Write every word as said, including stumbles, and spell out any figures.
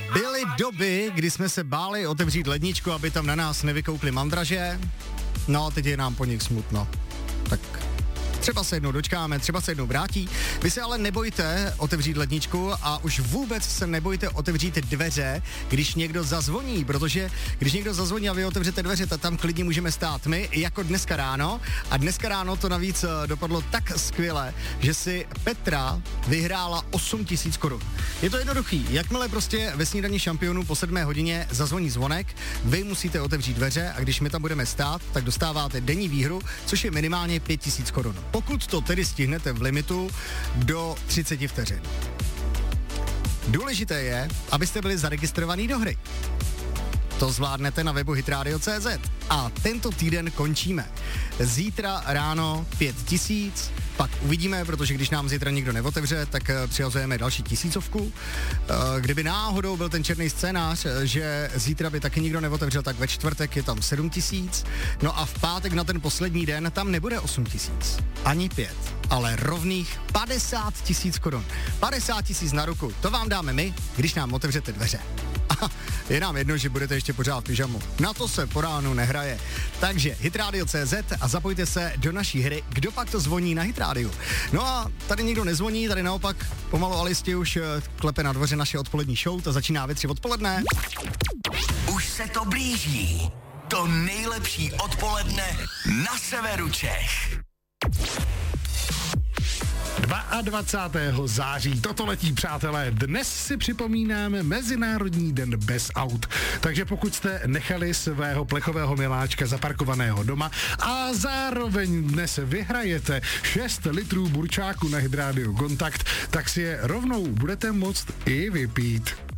Byly doby, kdy jsme se báli otevřít ledničku, aby tam na nás nevykoukly mandraže. No, teď je nám po nich smutno. Tak třeba se jednou dočkáme, třeba se jednou vrátí. Vy se ale nebojte otevřít ledničku a už vůbec se nebojte otevřít dveře, když někdo zazvoní, protože když někdo zazvoní a vy otevřete dveře, tak tam klidně můžeme stát my, jako dneska ráno. A dneska ráno to navíc dopadlo tak skvěle, že si Petra vyhrála osm tisíc korun. Je to jednoduchý, jakmile prostě ve snídani šampionů po sedmé hodině zazvoní zvonek, vy musíte otevřít dveře a když my tam budeme stát, tak dostáváte denní výhru, což je minimálně pět tisíc korun. Pokud to tedy stihnete v limitu do třicet vteřin. Důležité je, abyste byli zaregistrovaní do hry. To zvládnete na webu hitradio tečka cé zet. A tento týden končíme. Zítra ráno pět tisíc, pak uvidíme, protože když nám zítra nikdo neotevře, tak přihazujeme další tisícovku. Kdyby náhodou byl ten černý scénář, že zítra by taky nikdo neotevřel, tak ve čtvrtek je tam sedm tisíc. No a v pátek na ten poslední den tam nebude osm tisíc. Ani pět, ale rovných padesát tisíc korun. padesát tisíc na ruku, to vám dáme my, když nám otevřete dveře. A je nám jedno, že budete ještě pořád v pyžamu. Na to se po ránu nehraje. Takže hitradio tečka cé zet a zapojte se do naší hry. Kdo pak to zvoní na Hitrádiu? No a tady nikdo nezvoní, tady naopak pomalu Alisti už klepe na dvoře naše odpolední show, to začíná ve tři odpoledne. Už se to blíží. To nejlepší odpoledne na severu Čech. dvacátého druhého září. Toto letí, přátelé. Dnes si připomínáme Mezinárodní den bez aut. Takže pokud jste nechali svého plechového miláčka zaparkovaného doma a zároveň dnes vyhrajete šest litrů burčáku na Hydrádiu Kontakt, tak si je rovnou budete moct i vypít.